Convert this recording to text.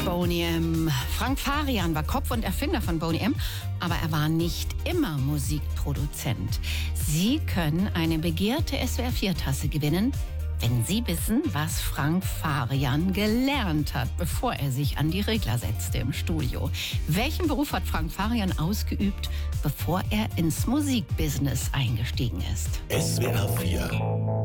Boney M. Frank Farian war Kopf und Erfinder von Boney M., aber er war nicht immer Musikproduzent. Sie können eine begehrte SWR4-Tasse gewinnen, wenn Sie wissen, was Frank Farian gelernt hat, bevor er sich an die Regler setzte im Studio. Welchen Beruf hat Frank Farian ausgeübt, bevor er ins Musikbusiness eingestiegen ist? SWR4